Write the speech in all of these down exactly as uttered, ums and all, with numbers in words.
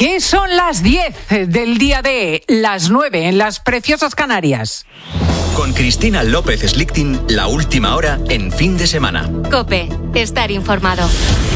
que son las diez del día de las nueve en las preciosas Canarias. Con Cristina López Slichting, la última hora en fin de semana. COPE, estar informado.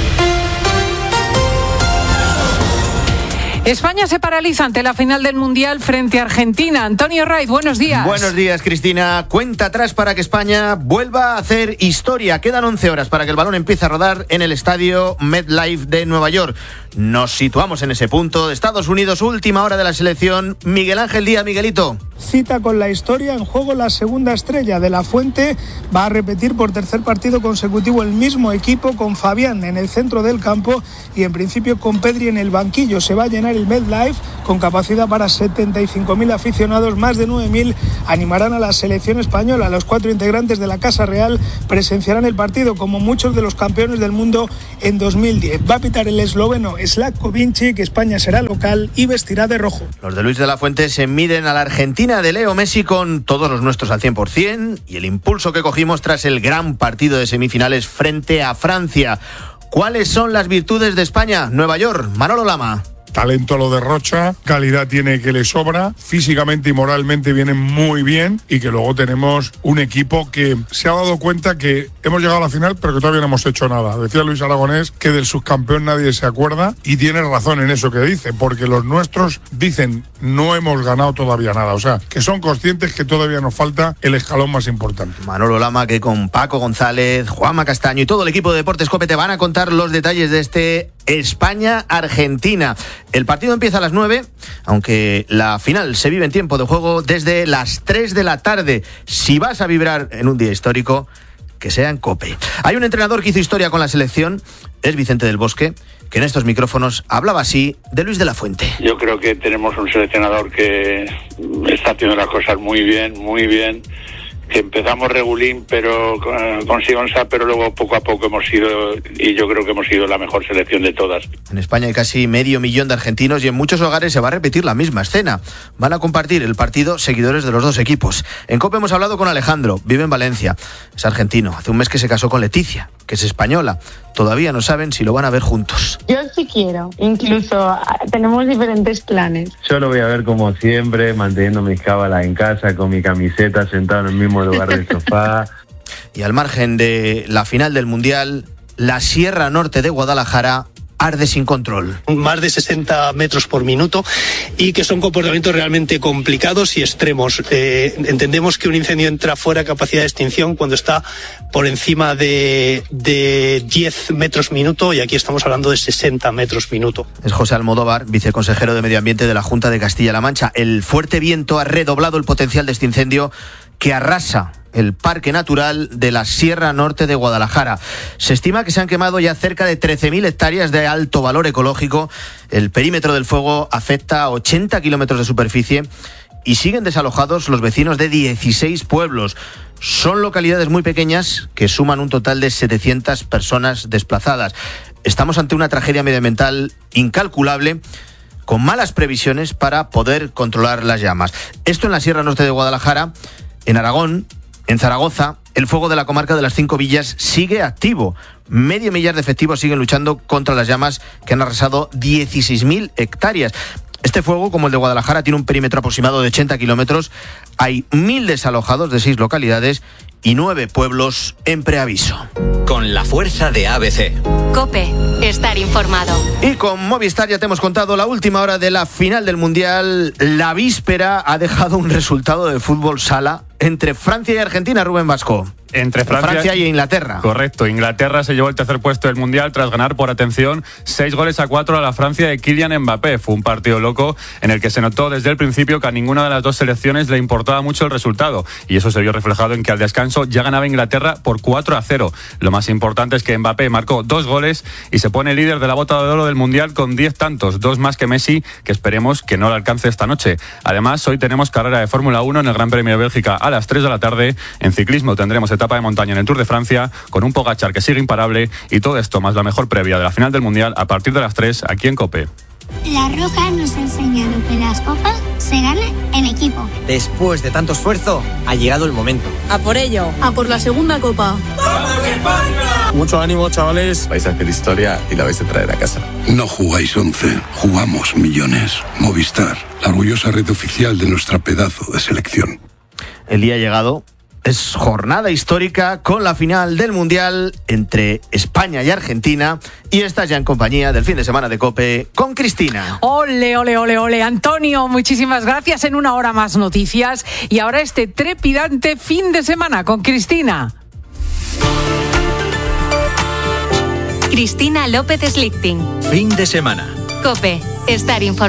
España se paraliza ante la final del Mundial frente a Argentina. Antonio Raiz, buenos días. Buenos días, Cristina. Cuenta atrás para que España vuelva a hacer historia. Quedan once horas para que el balón empiece a rodar en el estadio MetLife de Nueva York. Nos situamos en ese punto de Estados Unidos, última hora de la selección. Miguel Ángel Díaz, Miguelito. Cita con la historia, en juego la segunda estrella de la Fuente. Va a repetir por tercer partido consecutivo el mismo equipo, con Fabián en el centro del campo y en principio con Pedri en el banquillo. Se va a llenar el MetLife con capacidad para setenta y cinco mil aficionados, más de nueve mil animarán a la selección española. Los cuatro integrantes de la Casa Real presenciarán el partido, como muchos de los campeones del mundo en dos mil diez. Va a pitar el esloveno Slavko Vinci, que España será local y vestirá de rojo. Los de Luis de la Fuente se miden a la Argentina de Leo Messi con todos los nuestros al cien por ciento y el impulso que cogimos tras el gran partido de semifinales frente a Francia. ¿Cuáles son las virtudes de España? Nueva York, Manolo Lama. Talento lo derrocha, calidad tiene que le sobra, físicamente y moralmente vienen muy bien, y que luego tenemos un equipo que se ha dado cuenta que hemos llegado a la final pero que todavía no hemos hecho nada. Decía Luis Aragonés que del subcampeón nadie se acuerda, y tiene razón en eso que dice, porque los nuestros dicen no hemos ganado todavía nada, o sea, que son conscientes que todavía nos falta el escalón más importante. Manolo Lama, que con Paco González, Juanma Castaño y todo el equipo de Deportes COPE te van a contar los detalles de este España-Argentina. El partido empieza a las nueve, aunque la final se vive en tiempo de juego desde las tres de la tarde. Si vas a vibrar en un día histórico, que sea en COPE. Hay un entrenador que hizo historia con la selección, es Vicente del Bosque, que en estos micrófonos hablaba así de Luis de la Fuente. Yo creo que tenemos un seleccionador que está haciendo las cosas muy bien, muy bien, que empezamos regulín, pero con Sigonza, pero luego poco a poco hemos sido, y yo creo que hemos sido la mejor selección de todas. En España hay casi medio millón de argentinos y en muchos hogares se va a repetir la misma escena. Van a compartir el partido seguidores de los dos equipos. En COPE hemos hablado con Alejandro, vive en Valencia, es argentino, hace un mes que se casó con Leticia, que es española. Todavía no saben si lo van a ver juntos. Yo sí quiero, incluso tenemos diferentes planes. Yo lo voy a ver como siempre, manteniendo mis cábalas en casa, con mi camiseta, sentado en el mismo lugar del sofá. Y al margen de la final del Mundial, la Sierra Norte de Guadalajara arde sin control. Más de sesenta metros por minuto, y que son comportamientos realmente complicados y extremos. Eh, entendemos que un incendio entra fuera de capacidad de extinción cuando está por encima de, de diez metros minuto, y aquí estamos hablando de sesenta metros minuto. Es José Almodóvar, viceconsejero de Medio Ambiente de la Junta de Castilla-La Mancha. El fuerte viento ha redoblado el potencial de este incendio que arrasa el Parque Natural de la Sierra Norte de Guadalajara. Se estima que se han quemado ya cerca de trece mil hectáreas de alto valor ecológico. El perímetro del fuego afecta a ochenta kilómetros de superficie y siguen desalojados los vecinos de dieciséis pueblos. Son localidades muy pequeñas que suman un total de setecientas personas desplazadas. Estamos ante una tragedia medioambiental incalculable, con malas previsiones para poder controlar las llamas. Esto en la Sierra Norte de Guadalajara. En Aragón, en Zaragoza, el fuego de la comarca de las Cinco Villas sigue activo. Medio millar de efectivos siguen luchando contra las llamas que han arrasado dieciséis mil hectáreas. Este fuego, como el de Guadalajara, tiene un perímetro aproximado de ochenta kilómetros. Hay mil desalojados de seis localidades y nueve pueblos en preaviso. Con la fuerza de A B C. COPE, estar informado. Y con Movistar ya te hemos contado la última hora de la final del Mundial. La víspera ha dejado un resultado de fútbol sala entre Francia y Argentina, Rubén Vasco. Entre Francia, Francia y Inglaterra. Correcto, Inglaterra se llevó el tercer puesto del Mundial tras ganar por, atención, seis goles a cuatro a la Francia de Kylian Mbappé. Fue un partido loco en el que se notó desde el principio que a ninguna de las dos selecciones le importaba mucho el resultado, y eso se vio reflejado en que al descanso ya ganaba Inglaterra por cuatro a cero. Lo más importante es que Mbappé marcó dos goles y se pone líder de la bota de oro del Mundial con diez tantos, dos más que Messi, que esperemos que no lo alcance esta noche. Además, hoy tenemos carrera de Fórmula uno en el Gran Premio de Bélgica a las tres de la tarde. En ciclismo tendremos etapa de montaña en el Tour de Francia con un Pogačar que sigue imparable, y todo esto más la mejor previa de la final del Mundial a partir de las tres aquí en COPE. La Roja nos ha enseñado que las copas se ganan en equipo. Después de tanto esfuerzo, ha llegado el momento. A por ello, a por la segunda copa. ¡Vamos España! Mucho ánimo, chavales. Vais a hacer historia y la vais a traer a casa. No jugáis once, jugamos millones. Movistar, la orgullosa red oficial de nuestra pedazo de selección. El día ha llegado. Es jornada histórica con la final del Mundial entre España y Argentina, y estás ya en compañía del fin de semana de COPE con Cristina. Ole, ole, ole, ole. Antonio, muchísimas gracias. En una hora más noticias y ahora este trepidante fin de semana con Cristina. Cristina López Slichting. Fin de semana. COPE. Estar informado.